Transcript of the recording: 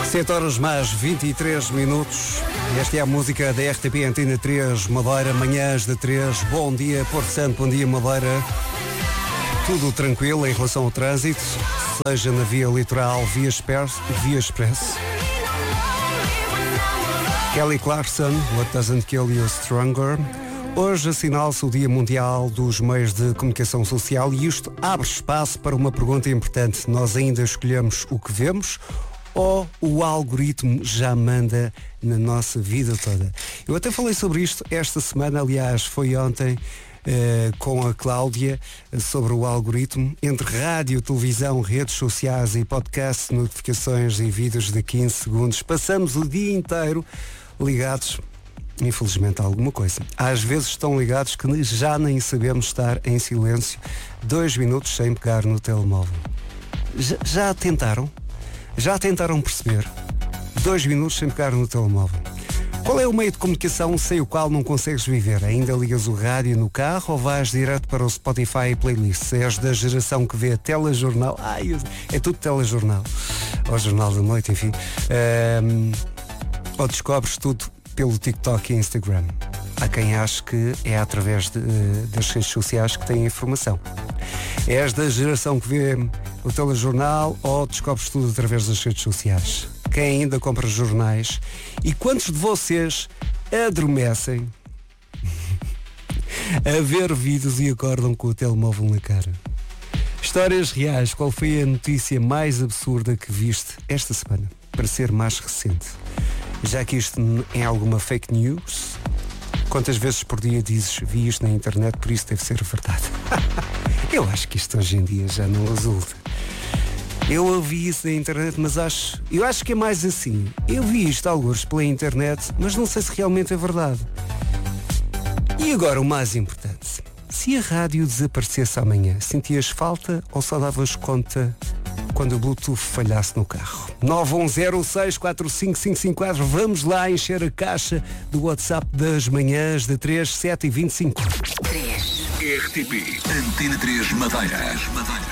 7 horas mais 23 minutos. Esta é a música da RTP Antena 3 Madeira, manhãs de 3. Bom dia, Porto Santo, bom dia, Madeira. Tudo tranquilo em relação ao trânsito, seja na via litoral, via expresso. Kelly Clarkson, What Doesn't Kill You Stronger. Hoje assinala-se o Dia Mundial dos Meios de Comunicação Social e isto abre espaço para uma pergunta importante. Nós ainda escolhemos o que vemos ou o algoritmo já manda na nossa vida toda? Eu até falei sobre isto esta semana, aliás, foi ontem, com a Cláudia, sobre o algoritmo. Entre rádio, televisão, redes sociais e podcast, notificações e vídeos de 15 segundos, passamos o dia inteiro ligados, infelizmente, a alguma coisa. Às vezes estão ligados que já nem sabemos estar em silêncio 2 minutos sem pegar no telemóvel. Já tentaram? Já tentaram perceber? 2 minutos sem pegar no telemóvel. Qual é o meio de comunicação sem o qual não consegues viver? Ainda ligas o rádio no carro ou vais direto para o Spotify e playlists? És da geração que vê telejornal? É tudo telejornal. Ou jornal da noite, enfim. Ou descobres tudo pelo TikTok e Instagram? Há quem ache que é através das redes sociais que tem a informação. És da geração que vê o telejornal ou descobres tudo através das redes sociais? Quem ainda compra jornais? E quantos de vocês adormecem a ver vídeos e acordam com o telemóvel na cara? Histórias reais. Qual foi a notícia mais absurda que viste esta semana? Para ser mais recente. Já que isto é alguma fake news, quantas vezes por dia dizes vi isto na internet, por isso deve ser verdade? Eu acho que isto hoje em dia já não resulta. Eu ouvi isso na internet, mas eu acho que é mais assim. Eu vi isto alguns pela internet, mas não sei se realmente é verdade. E agora o mais importante. Se a rádio desaparecesse amanhã, sentias falta ou só davas conta quando o Bluetooth falhasse no carro? 910645554. Vamos lá encher a caixa do WhatsApp das manhãs de 3, 7 e 25. 3. RTP Antena 3 Madeira.